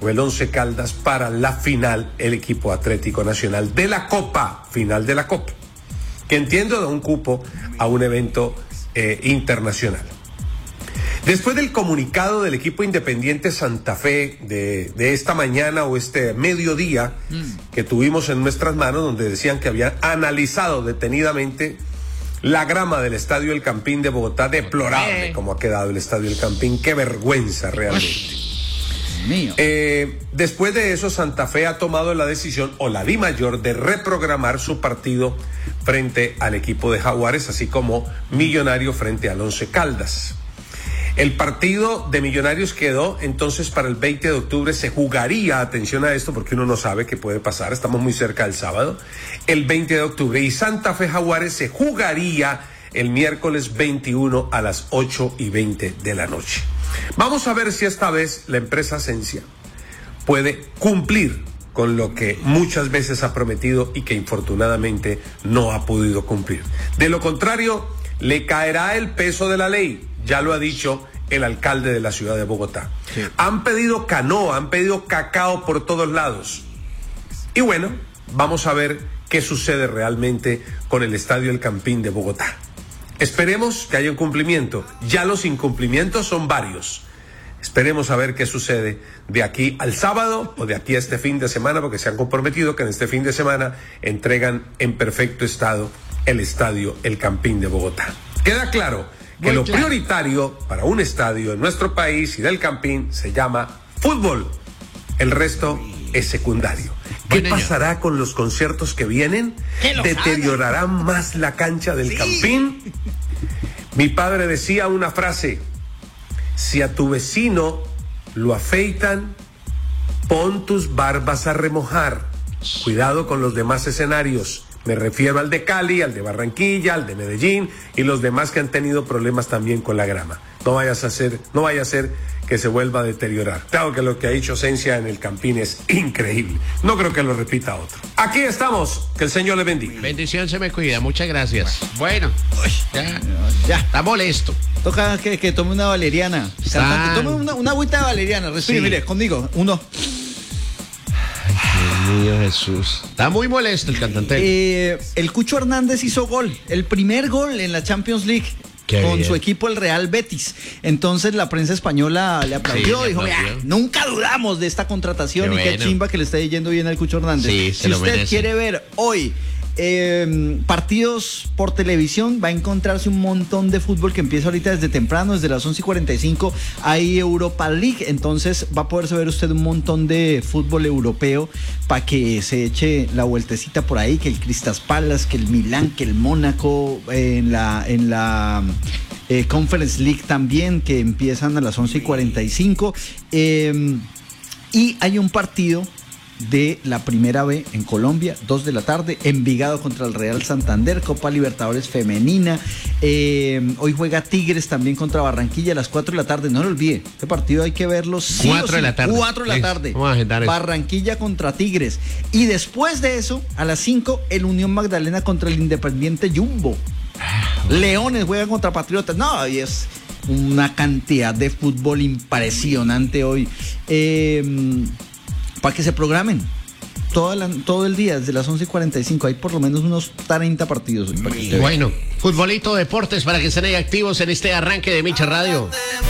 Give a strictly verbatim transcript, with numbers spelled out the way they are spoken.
o el Once Caldas para la final, el equipo Atlético Nacional de la Copa, final de la Copa, que entiendo da un cupo a un evento eh, internacional. Después del comunicado del equipo Independiente Santa Fe de, de esta mañana o este mediodía mm. que tuvimos en nuestras manos, donde decían que habían analizado detenidamente la grama del Estadio El Campín de Bogotá, deplorable eh. como ha quedado el Estadio El Campín, qué vergüenza realmente. Mío. Eh, después de eso, Santa Fe ha tomado la decisión, o la DIMAYOR, de reprogramar su partido frente al equipo de Jaguares, así como Millonario frente al Once Caldas. El partido de Millonarios quedó entonces para el veinte de octubre, se jugaría, atención a esto porque uno no sabe qué puede pasar, estamos muy cerca del sábado, el veinte de octubre, y Santa Fe Jaguares se jugaría el miércoles veintiuno a las ocho y veinte de la noche. Vamos a ver si esta vez la empresa Ascensia puede cumplir con lo que muchas veces ha prometido y que infortunadamente no ha podido cumplir. De lo contrario, le caerá el peso de la ley. Ya lo ha dicho el alcalde de la ciudad de Bogotá. Sí. Han pedido canoa, han pedido cacao por todos lados. Y bueno, vamos a ver qué sucede realmente con el Estadio El Campín de Bogotá. Esperemos que haya un cumplimiento. Ya los incumplimientos son varios. Esperemos a ver qué sucede de aquí al sábado o de aquí a este fin de semana, porque se han comprometido que en este fin de semana entregan en perfecto estado el Estadio El Campín de Bogotá. Queda claro que Muy lo claro. prioritario para un estadio en nuestro país y del Campín se llama fútbol. El resto es secundario. ¿Qué bueno, pasará con los conciertos que vienen? ¿Deteriorarán más la cancha del sí. Campín? Mi padre decía una frase: si a tu vecino lo afeitan, pon tus barbas a remojar. Cuidado con los demás escenarios. Me refiero al de Cali, al de Barranquilla, al de Medellín y los demás que han tenido problemas también con la grama. No vayas a hacer, no vaya a ser que se vuelva a deteriorar. Claro que lo que ha dicho Ascensia en el Campín es increíble. No creo que lo repita otro. Aquí estamos. Que el Señor le bendiga. Bendición, se me cuida. Muchas gracias. Bueno, ya, ya está molesto. Toca que, que tome una valeriana. Cantante, tome una, una agüita de valeriana. Respire, sí. Mire, conmigo. Uno. Dios mío, Jesús. Está muy molesto el cantante. Eh, el Cucho Hernández hizo gol. El primer gol en la Champions League. Qué con bien. Su equipo, el Real Betis. Entonces la prensa española le aplaudió. Sí, dijo, aplaudió. Nunca dudamos de esta contratación. Qué y bueno. Qué chimba que le está yendo bien al Cucho Hernández. Sí, si usted merece. Quiere ver hoy Eh, partidos por televisión, va a encontrarse un montón de fútbol que empieza ahorita desde temprano, desde las once y cuarenta y cinco hay Europa League, entonces va a poderse ver usted un montón de fútbol europeo para que se eche la vueltecita por ahí, que el Crystal Palace, que el Milán, que el Mónaco, eh, en la en la eh, Conference League también, que empiezan a las once y cuarenta y cinco, eh, y hay un partido de la Primera B en Colombia, dos de la tarde, Envigado contra el Real Santander, Copa Libertadores Femenina. Eh, hoy juega Tigres también contra Barranquilla a las cuatro de la tarde. No lo olvide, este partido hay que verlo sí cuatro sí, de la tarde. cuatro de la tarde. Barranquilla contra Tigres. Y después de eso, a las cinco, el Unión Magdalena contra el Independiente Jumbo. Leones juegan contra Patriotas. No, y es una cantidad de fútbol impresionante hoy. Eh... Para que se programen toda la, todo el día, desde las once y cuarenta y cinco. Hay por lo menos unos treinta partidos hoy. Bueno, futbolito, deportes, para que estén ahí activos en este arranque de Micha Radio.